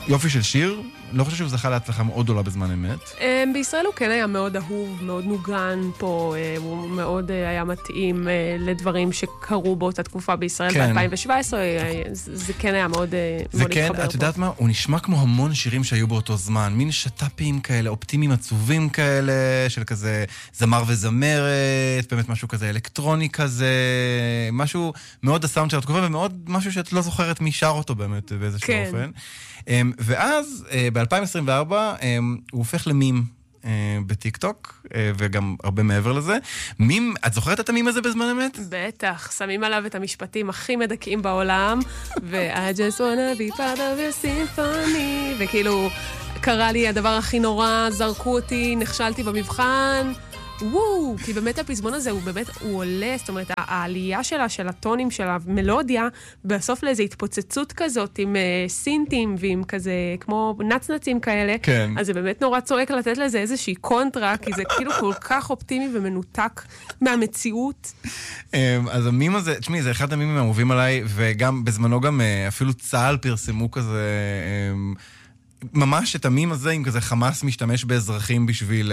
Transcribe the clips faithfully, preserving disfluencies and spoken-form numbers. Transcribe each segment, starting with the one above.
יופי של שיר, לא חושב שהוא זכה להצלחה מאוד גדולה בזמן אמת. בישראל הוא כן היה מאוד אהוב, מאוד נוגן פה, הוא מאוד היה מתאים לדברים שקרו באותה תקופה בישראל ב-אלפיים שבע עשרה, זה כן היה מאוד מתחבר פה. וכן, את יודעת מה? הוא נשמע כמו המון שירים שהיו באותו זמן, מין שטאפים כאלה, אופטימיים עצובים כאלה, של כזה זמר וזמרת, באמת משהו כזה אלקטרוני כזה, משהו מאוד הסאונד של התקופה, ומאוד משהו שאת לא זוכרת מי שר אותו באמת באיזשהו אופן. ואז ב-אלפיים עשרים וארבע הוא הופך למים בטיק טוק, וגם הרבה מעבר לזה. מים, את זוכרת את המים הזה בזמן אמת? בטח, שמים עליו את המשפטים הכי מדכאים בעולם, ו-I just wanna be part of your symphony, וכאילו קרה לי הדבר הכי נורא, זרקו אותי, נכשלתי במבחן, וואו, כי באמת הפזמון הזה הוא באמת, הוא עולה, זאת אומרת, העלייה שלה, של הטונים, של המלודיה, בסוף לאיזו התפוצצות כזאת, עם uh, סינטים ועם כזה, כמו נצנצים כאלה, כן. אז זה באמת נורא צועק לתת לזה איזושהי קונטרה, כי זה כאילו כל כך אופטימי ומנותק מהמציאות. אז המים הזה, תשמעי, זה אחד המימים האהובים עליי, וגם בזמנו גם אפילו צה"ל פרסמו כזה... ממש את המים הזה, עם כזה חמאס משתמש באזרחים בשביל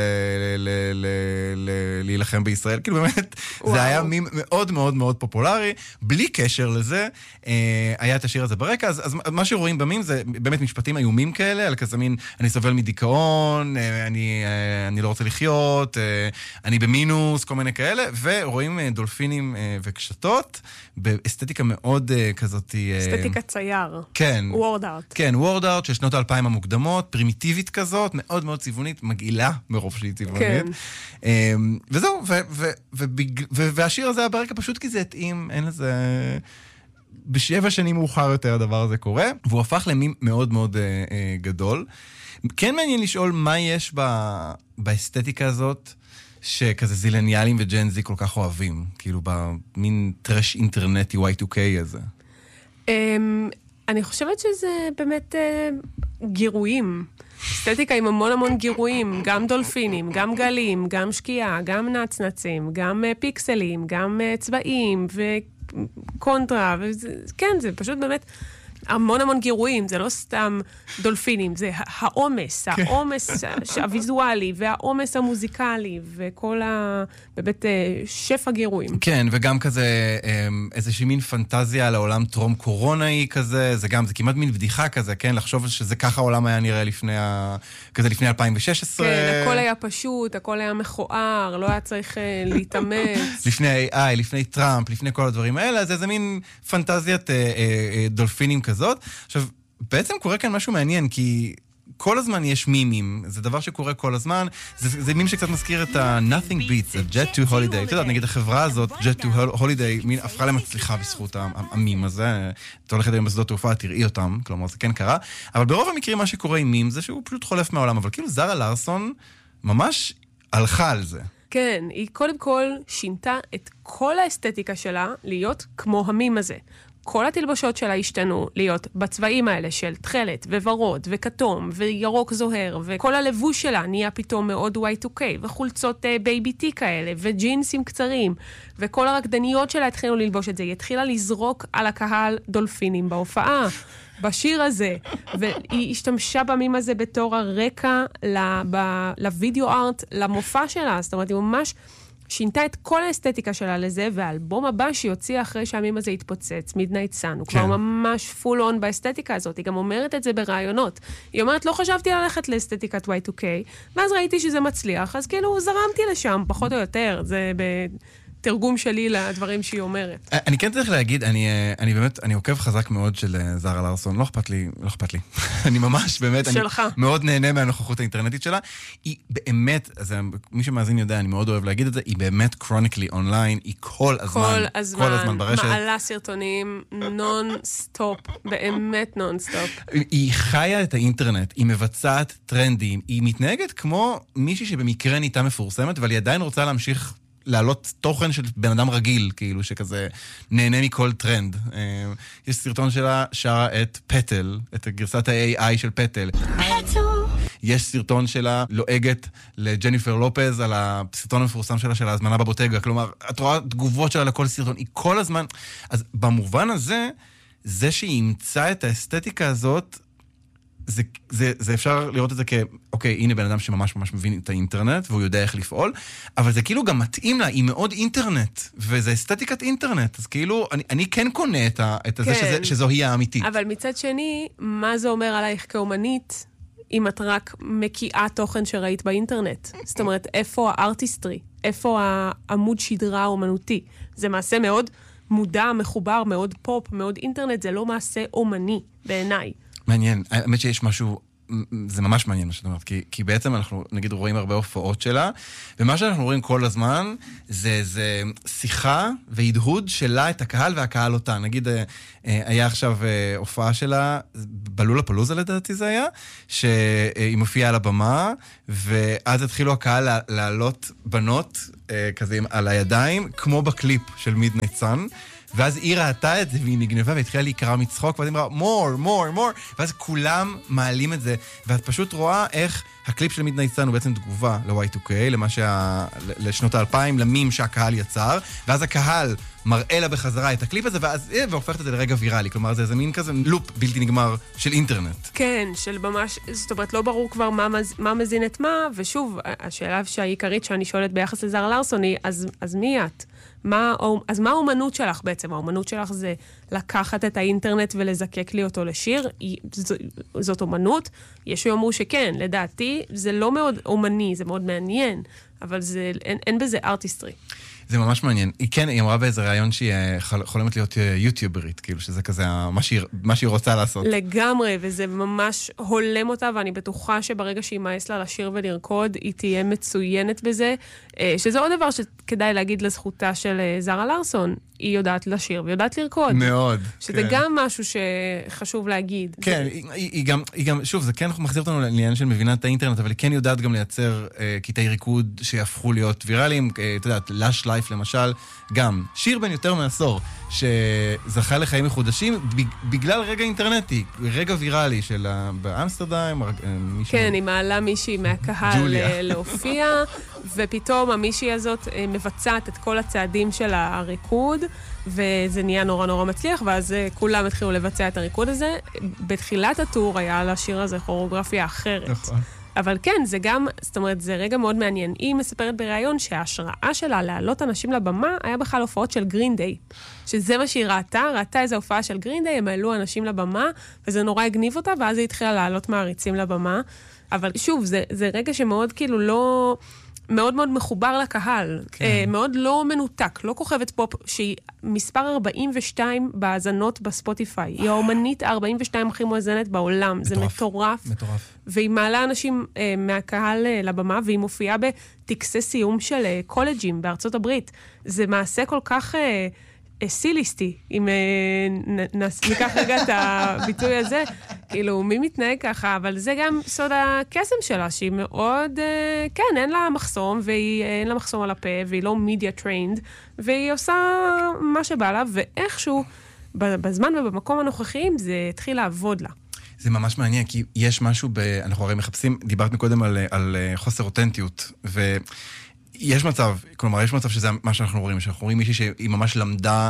להילחם בישראל. כאילו באמת, זה היה מים מאוד מאוד מאוד פופולרי. בלי קשר לזה, היה את השיר הזה ברקע. אז מה שרואים במים זה באמת משפטים איומים כאלה, על כזה מין, אני סובל מדיכאון, אני לא רוצה לחיות, אני במינוס, כל מיני כאלה, ורואים דולפינים וקשתות, באסתטיקה מאוד כזאת... אסתטיקה צייר. כן. וורד ארט. כן, וורד ארט של שנות האלפיים המוקדמות, פרימיטיבית כזאת, מאוד מאוד צבעונית, מגעילה ברוב שהיא צבעונית. כן. וזהו, והשיר הזה היה ברקע פשוט כי זה התאים, אין לזה... בשבע שנים מאוחר יותר הדבר הזה קורה, והוא הפך למין מאוד מאוד גדול. כן מעניין לשאול מה יש באסתטיקה הזאת, שכזה זילניאלים וג'ן זי כל כך אוהבים, כאילו במין טרש אינטרנטי וואי טו קיי הזה. אני חושבת שזה באמת גירויים. אסתטיקה עם המון המון גירויים, גם דולפינים, גם גלים, גם שקיעה, גם נצנצים, גם פיקסלים, גם צבעים וקונטרה, כן, זה פשוט באמת... המון המון גירויים, זה לא סתם דולפינים, זה העומס, העומס הוויזואלי והעומס המוזיקלי וכל ה... באמת שפע גירויים. כן, וגם כזה איזושהי מין פנטזיה על העולם טרום קורונאי כזה, זה גם, זה כמעט מין בדיחה כזה, כן? לחשוב שזה ככה העולם היה נראה לפני ה... כזה לפני אלפיים ושש עשרה. כן, הכל היה פשוט, הכל היה מכוער, לא היה צריך להתאמץ. לפני ה-איי איי, לפני טראמפ, לפני כל הדברים האלה, זה איזה מין פנטזיית דולפינים כזאת. עכשיו, בעצם קורה כאן משהו מעניין, כי כל הזמן יש מימים, זה דבר שקורה כל הזמן, זה, זה מים שקצת מזכיר את ה-Nothing Beats, ה-Jet to Holiday. אתה יודע, נגיד החברה הזאת, Jet to Holiday, מין הפכה למצליחה בזכות המים הזה. אתה הולכת היום בשדות תעופה, תראי אותם, כלומר זה כן קרה. אבל ברוב המקרים מה שקורה עם מים, זה שהוא פשוט חולף מהעולם, אבל כאילו זרה לארסון ממש הלכה על זה. כן, היא קודם כל שינתה את כל האסתטיקה שלה להיות כמו המים הזה. כל התלבשות שלה השתנו להיות בצבעים האלה של תכלת וורוד וכתום וירוק זוהר, וכל הלבוש שלה נהיה פתאום מאוד וואי טו קיי, וחולצות בייבי טי כאלה, וג'ינסים קצרים, וכל הרקדניות שלה התחילו ללבוש את זה. היא התחילה לזרוק על הקהל דולפינים בהופעה, בשיר הזה, והיא השתמשה במים הזה בתור הרקע לוידאו ארט, למופע שלה. זאת אומרת, היא ממש... שינתה את כל האסתטיקה שלה לזה, והאלבום הבא שהיא הוציאה אחרי שהמים הזה התפוצץ, Midnight Sun, הוא כבר ממש פול און באסתטיקה הזאת. היא גם אומרת את זה ברעיונות. היא אומרת, לא חשבתי ללכת לאסתטיקת וואי טו קיי, ואז ראיתי שזה מצליח, אז כאילו זרמתי לשם, פחות או יותר. זה בתרגום שלי לדברים שהיא אומרת. אני כן צריך להגיד, אני, אני באמת, אני עוקב חזק מאוד של זרה לארסון, לא אכפת לי, לא אכפת לי. אני ממש, באמת, אני מאוד נהנה מהנוכחות האינטרנטית שלה. היא באמת, אז מי שמאזין יודע, אני מאוד אוהב להגיד את זה, היא באמת chronically online, היא כל הזמן, כל הזמן, כל הזמן ברשת. מעלה סרטונים נון סטופ, באמת נון סטופ. היא חיה את האינטרנט, היא מבצעת טרנדים, היא מתנהגת כמו מישהי שבמקרה נהייתה מפורסמת, אבל היא עדיין רוצה להמשיך להעלות תוכן של בן אדם רגיל, כאילו שכזה נהנה מכל טרנד. יש סרטון שלה שרה את פטל, את גרסת ה-איי איי של פטל. פטל! יש סרטון שלה לועגת לג'ניפר לופז על הסרטון המפורסם שלה של ההזמנה בבוטגה. כלומר, את רואה תגובות שלה לכל סרטון, היא כל הזמן... אז במובן הזה, זה שהיא ימצא את האסתטיקה הזאת, זה, זה, זה אפשר לראות את זה כ, אוקיי, הנה בן אדם שממש ממש מבין את האינטרנט, והוא יודע איך לפעול, אבל זה כאילו גם מתאים לה, היא מאוד אינטרנט, וזה אסתטיקת אינטרנט, אז כאילו, אני, אני כן קונה את, ה, את כן. זה שזה, שזו היא האמיתית. אבל מצד שני, מה זה אומר עלייך כאומנית, אם את רק מקיאה תוכן שראית באינטרנט? זאת אומרת, איפה הארטיסטרי? איפה העמוד שדרה האומנותי? זה מעשה מאוד מודע, מחובר, מאוד פופ, מאוד אינטרנט, זה לא מעשה אומני בעיניי. מעניין, האמת שיש משהו, זה ממש מעניין מה שאת אומרת, כי, כי בעצם אנחנו, נגיד, רואים הרבה הופעות שלה, ומה שאנחנו רואים כל הזמן, זה, זה שיחה והדהוד שלה את הקהל והקהל אותה. נגיד, היה עכשיו הופעה שלה, בלולה פלוזה לדעתי זה היה, שהיא מופיעה על הבמה, ואז התחילו הקהל לעלות בנות כזה על הידיים, כמו בקליפ של מידנייט סאן, ואז היא ראתה את זה, והיא נגנבה, והתחילה להיקרא מצחוק, ואז היא אמרה, more, more, more, ואז כולם מעלים את זה, ואת פשוט רואה איך הקליפ של מידנייט סאן הוא בעצם תגובה ל-וואי טו קיי, למה שה... לשנות האלפיים, למים שהקהל יצר, ואז הקהל מראה לה בחזרה את הקליפ הזה, ואז היא והופכת את זה לרגע ויראלי, כלומר זה איזה מין כזה לופ בלתי נגמר של אינטרנט. כן, של ממש, זאת אומרת, לא ברור כבר מה, מז... מה מזין את מה, ושוב, השאלה שהעיקרית שאני שואלת ביחס לזרה לארסון היא, אז, אז מי את? מה, אז מה האומנות שלך בעצם? האומנות שלך זה לקחת את האינטרנט ולזקק לי אותו לשיר? ז, זאת אומנות? יש שאומרו שכן, לדעתי, זה לא מאוד אומני, זה מאוד מעניין, אבל זה, אין, אין בזה ארטיסטרי. זה ממש מעניין. היא כן, היא אמרה באיזה רעיון שהיא חולמת להיות יוטיוברית, כאילו שזה כזה מה שהיא, מה שהיא רוצה לעשות. לגמרי, וזה ממש הולם אותה, ואני בטוחה שברגע שהיא מאס לה לשיר ולרקוד, היא תהיה מצוינת בזה, שזה עוד דבר שכדאי להגיד לזכותה של זרה לארסון, היא יודעת לשיר ויודעת לרקוד. מאוד. שזה כן. גם משהו שחשוב להגיד. כן, זה... היא, היא, גם, היא גם, שוב, זה כן מחזיר אותנו לעניין של מבינת האינטרנט, אבל היא כן יודעת גם לייצר אה, קטעי ריקוד שיהפכו להיות ויראליים, אה, אתה יודעת, לש לייף למשל, גם שיר בן יותר מעשור, שזכה לחיים מחודשים, בגלל רגע אינטרנטי, רגע ויראלי של באמסטרדם, מישהו... כן, היא מעלה מישהי מהקהל להופיע, ופתאום המישהי הזאת מבצעת את כל הצעדים של הריקוד, וזה נהיה נורא נורא מצליח, ואז כולם התחילו לבצע את הריקוד הזה. בתחילת הטור היה לשיר הזה כוריאוגרפיה אחרת. נכון. אבל כן, זה גם, זאת אומרת, זה רגע מאוד מעניין. היא מספרת בראיון שההשראה שלה להעלות אנשים לבמה היה בכלל הופעות של גרין דיי. שזה מה שהיא ראתה, ראתה איזו הופעה של גרין דיי, הם העלו אנשים לבמה, וזה נורא הגניב אותה, ואז היא התחילה להעלות מעריצים לבמה. אבל שוב, זה, זה רגע שמאוד כאילו לא... מאוד מאוד מחובר לקהל, כן. אה, מאוד לא מנותק, לא כוכבת פופ, שהיא מספר ארבעים ושתיים בהאזנות בספוטיפיי. היא האומנית ה-ארבעים ושתיים הכי מואזנת בעולם. מטורף, זה מטורף. מטורף. והיא מעלה אנשים אה, מהקהל אה, לבמה, והיא מופיעה בטקסי סיום של אה, קולג'ים בארצות הברית. זה מעשה כל כך... אה, סיליסטי, אם ניקח רגע את הביטוי הזה, כאילו, מי מתנהג ככה, אבל זה גם סוד הקסם שלה, שהיא מאוד, כן, אין לה מחסום, ואין לה מחסום על הפה, והיא לא מידיה טריינד, והיא עושה מה שבא לה, ואיכשהו, בזמן ובמקום הנוכחיים, זה התחיל לעבוד לה. זה ממש מעניין, כי יש משהו, ב... אנחנו הרי מחפשים, דיברת מקודם על, על חוסר אותנטיות, ו... יש מצב, כלומר, יש מצב שזה מה שאנחנו רואים, שאנחנו רואים מישהי שהיא ממש למדה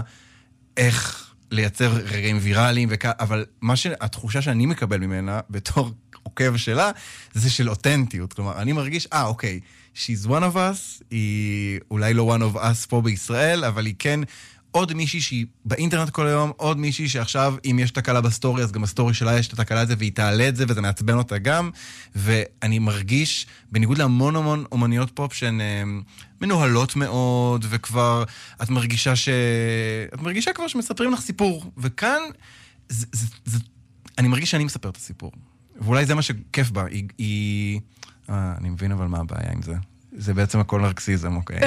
איך לייצר רגעים ויראליים, וכ... אבל מה שהתחושה שאני מקבל ממנה, בתור עוקב שלה, זה של אותנטיות. כלומר, אני מרגיש, אה, אוקיי, she's one of us, היא אולי לא one of us פה בישראל, אבל היא כן עוד מישהי שהיא באינטרנט כל היום, עוד מישהי שעכשיו, אם יש תקלה בסטורי, אז גם בסטורי שלה יש את התקלה הזה, והיא תעלה את זה, וזה מעצבן אותה גם, ואני מרגיש, בניגוד להמון המון אומניות פופ, שהן מנוהלות מאוד, וכבר, את מרגישה ש... את מרגישה כבר שמספרים לך סיפור, וכאן, זה, זה, זה, אני מרגיש שאני מספר את הסיפור. ואולי זה מה שכיף בה, היא... היא... אה, אני מבין אבל מה הבעיה עם זה. זה בעצם הכל נרקסיזם, אוקיי?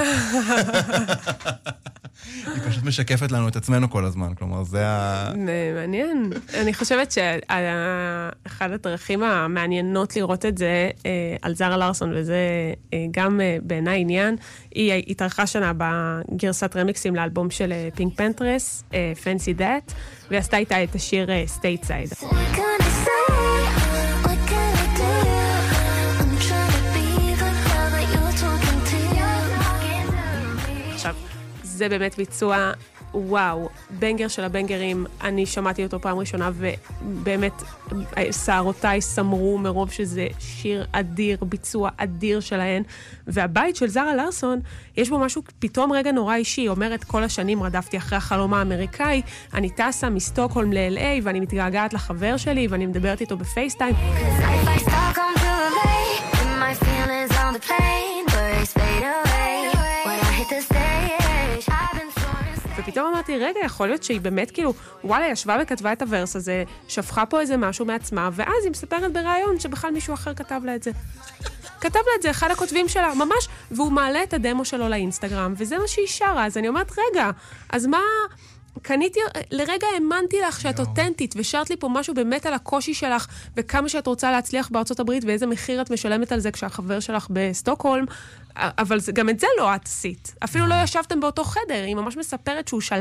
היא פשוט משקפת לנו את עצמנו כל הזמן, כלומר, זה ה... מעניין. אני חושבת שאחד הדרכים המעניינות לראות את זה על זרה לארסון, וזה גם בעיניי עניין, היא התארחה שנה בגרסת רמיקסים לאלבום של פינק פנתרס, Fancy That, ועשתה איתה את השיר Stateside. זה באמת ביצוע וואו, בנגר של הבנגרים, אני שמעתי אותו פעם ראשונה, ובאמת, שערותיי סמרו מרוב שזה שיר אדיר, ביצוע אדיר שלהן, והבית של זרה לארסון, יש בו משהו פתאום רגע נורא אישי, היא אומרת, כל השנים רדפתי אחרי החלום האמריקאי, אני טסה מסטוקהולם ל-אל איי, ואני מתגעגעת לחבר שלי, ואני מדברת איתו בפייסטיים. ופתאום אמרתי, רגע, יכול להיות שהיא באמת כאילו, וואלה, ישבה וכתבה את הוורס הזה, שפכה פה איזה משהו מעצמה, ואז היא מספרת ברעיון שבכלל מישהו אחר כתב לה את זה. כתב לה את זה, אחד הכותבים שלה, ממש, והוא מעלה את הדמו שלו לאינסטגרם, וזה מה שהיא שרה, אז אני אומרת, רגע, אז מה... קניתי, לרגע האמנתי לך שאת אותנטית, ושרת לי פה משהו באמת על הקושי שלך, וכמה שאת רוצה להצליח בארצות הברית, ואיזה מחיר את משלמת על זה כשהחבר שלך בסטוקהולם, אבל גם את זה לא את עשית. אפילו לא ישבתם באותו חדר, היא ממש מספרת שהוא שלם.